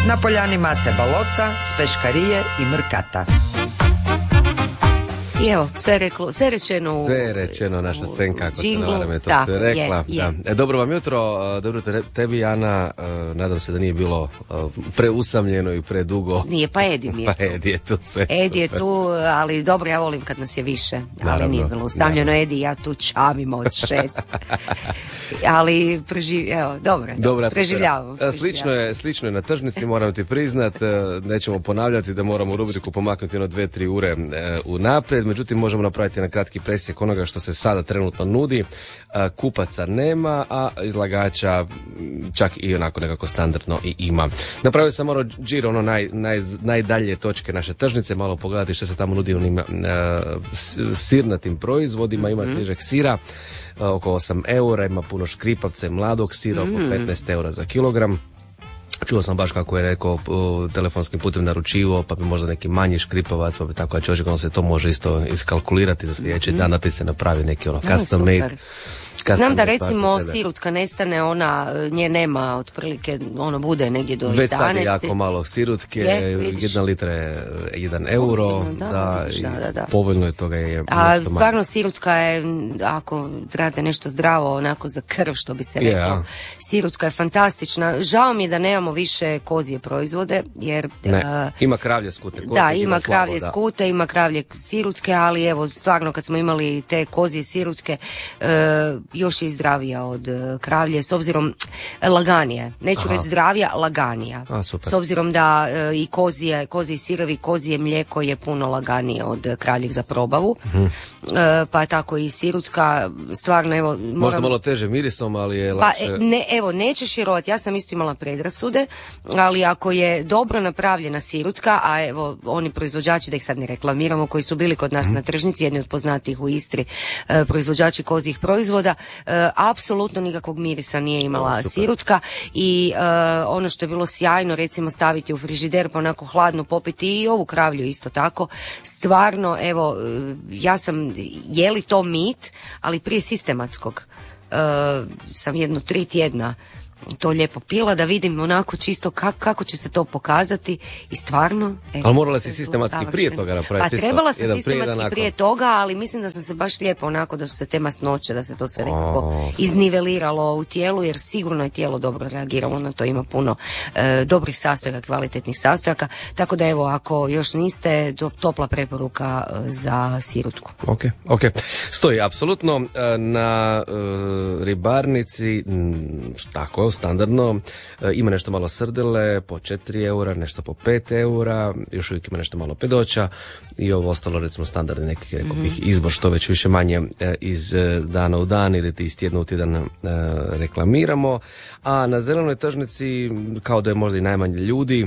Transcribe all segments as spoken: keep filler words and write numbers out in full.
Na poljani Mate Balota, s Peškarije i Mrkata. I evo, sve, reklo, sve rečeno. Sve je rečeno, naša Senka, ako džinglu, se ne varam, je to da, sve rekla. Je, je. Da. E, dobro vam jutro, dobro te, tebi, Ana, nadam se da nije bilo preusamljeno i predugo. Nije, pa Edi mi je Pa Edi je tu sve. Edi je tu, ali dobro, ja volim kad nas je više. Ali Naravno, nije bilo usamljeno, naravno. Edi, ja tu čamim od šest. ali preživ, evo, dobro, Dobra preživljavamo. atmosfera. Slično je, slično je na tržnici, moram ti priznat, nećemo ponavljati da moramo rubriku pomaknuti ono dve, tri ure u naprijed, međutim možemo napraviti na kratki presjek onoga što se sada trenutno nudi. Kupaca nema, a izlagača čak i onako nekako standardno i ima. Napravio sam malo džir, ono naj, naj, najdalje točke naše tržnice, malo pogledati što se tamo nudi onim uh, sirnatim proizvodima, ima svježeg sira, uh, oko osam eura, ima puno škripavca i mladog sira, oko petnaest eura za kilogram. Čuo sam baš kako je rekao uh, telefonskim putem naručivo, pa bi možda neki manji škripavac, pa bi tako, a čovjek se to može isto iskalkulirati za sljedeći mm. dan, da ti se napravi neki ono custom no, made. Znam da recimo sirutka nestane, ona, nje nema otprilike, ono bude negdje do jedanaest. Već sad je jako jedanaest. malo sirutke, je, jedna litra je jedan euro, Ozbiljno, da, da, da, da, da. povoljno je toga je. A stvarno sirutka je, ako trebate nešto zdravo, onako za krv, što bi se reklo, yeah. sirutka je fantastična. Žao mi je da nemamo više kozije proizvode, jer... Ne, uh, ima kravlje skute. Kozi, da, ima kravlje slabo, skute, ima kravlje sirutke, ali evo, stvarno kad smo imali te kozije sirutke, uh, još je zdravija od uh, kravlje, s obzirom laganije. Neću Aha. reći zdravija, laganija. A, super. S obzirom da uh, i kozije, kozije sirovi, kozije mlijeko je puno laganije od uh, kravljeg za probavu. Uh-huh. Uh, pa tako i sirutka, stvarno evo... Moram... Možda malo teže mirisom, ali je lakše... Pa ne, evo, nećeš vjerovati, ja sam isto imala predrasude, ali ako je dobro napravljena sirutka, a evo, oni proizvođači, da ih sad ne reklamiramo, koji su bili kod nas mm. na tržnici, jedni od poznatijih u Istri, uh, proizvođači kozijih proizvoda, uh, apsolutno nikakvog mirisa nije imala oh, sirutka i uh, ono što je bilo sjajno, recimo staviti u frižider pa onako hladno popiti i ovu kravlju isto tako, stvarno, evo, uh, ja sam, je li to mit, ali prije sistematskog uh, sam jedno tri tjedna to lijepo pila, da vidim onako čisto kako, kako će se to pokazati i stvarno... E, ali morala si sistematski prije toga napraviti? Pa trebala sam jedan sistematski prije, prije toga, ali mislim da sam se baš lijepo onako, da su se te masnoće, da se to sve nekako oh, izniveliralo u tijelu, jer sigurno je tijelo dobro reagiralo na to, ima puno e, dobrih sastojaka, kvalitetnih sastojaka, tako da evo, ako još niste, to, topla preporuka e, za sirutku. Ok, ok. Stoji, apsolutno, na e, ribarnici, m, tako, standardno, ima nešto malo srdele po četiri eura, nešto po pet eura, još uvijek ima nešto malo pedoća i ovo ostalo, recimo, standardni neki, rekao bih, izbor, što već više manje iz dana u dan ili iz tjedna u tjedan reklamiramo. A na zelenoj tržnici, kao da je možda i najmanje ljudi,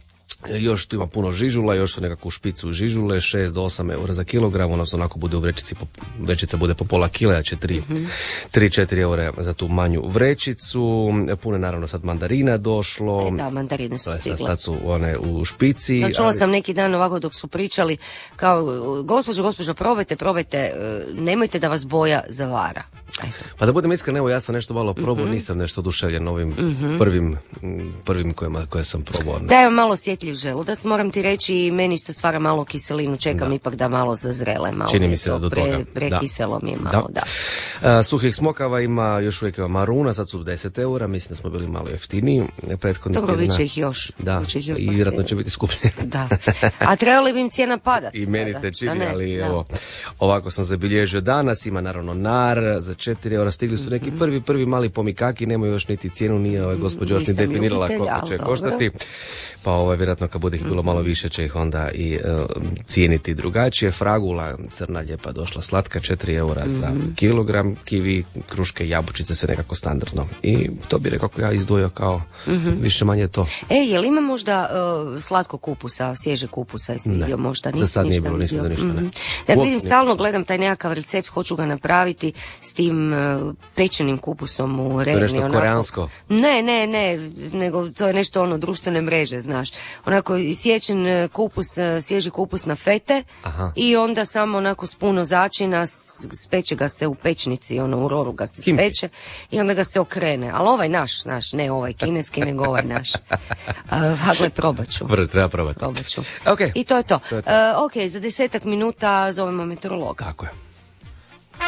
još tu ima puno žižula, još su nekakvu špicu žižule, šest do osam eura za kilogram, odnosno onako bude u vrećici, vrećica bude po pola kile, a će tri do četiri eura za tu manju vrećicu. Puno je naravno sad mandarina došlo. E, da, mandarine su stigle. Sad, sad su one u špici. No, čula ali... sam neki dan ovako dok su pričali, kao, gospođo, gospođo, probajte, probajte, nemojte da vas boja zavara. Eto. Pa da budem iskren, evo ja sam nešto malo probao, mm-hmm. nisam nešto oduševljen ovim mm-hmm. prvim, prvim kojima, koje sam probao. Da, je malo osjetljiv želudac, moram ti reći, i meni isto stvara malo kiselinu, čekam da. ipak da malo zazrele. Malo čini mi se da do pre, toga. Prekiselo mi je malo, da. da. Uh, suhih smokava ima, još uvijek ima maruna, sad su deset eura, mislim da smo bili malo jeftiniji. Dobro, bit će ih još. Da, ih još i vjerojatno će biti skuplje. Da. A trebali bi im cijena padati. I meni ste čini, ali da. evo, ovako sam zabilježio danas, ima naravno nar za četiri eura, stigli su neki prvi, prvi mali pomikaki, nemaju još niti cijenu, nije ovaj gospođa još ni definirala koliko će koštati. Pa ovaj, vjerojatno kad bude ih bilo malo više će ih onda i uh, cijeniti drugačije. Fragula, crna lijepa došla, slatka, četiri eura mm-hmm. za kilogram, kivi, kruške, jabučice, sve nekako standardno. I to bi rekao ja izdvojio kao mm-hmm. više manje to. E, je li ima možda uh, slatko kupusa, svježe kupusa i stivio možda? Ne, za sad nije bilo, nisam da ništa, ne. Mm-hmm. Ja vidim, stalno gledam taj nekakav recept, hoću ga napraviti, stivio tim uh, pečenim kupusom u Reni. To je nešto onako, koreansko? Ne, ne, ne, nego to je nešto ono društvene mreže, znaš. Onako sječen uh, kupus, uh, svježi kupus na fete. Aha. I onda samo onako s puno začina, speče ga se u pečnici, ono u roru ga se speče i onda ga se okrene. Ali ovaj naš, naš, ne ovaj kineski, nego ovaj naš. Hagle, probat ću. Prvo treba probati. Probat ću. Okay. I to je to. to, je to. Uh, ok, za desetak minuta zovemo meteorologa. Tako je.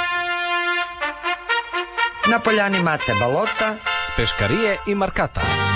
Na poljani Mate Balota, s Peškarije i Markata.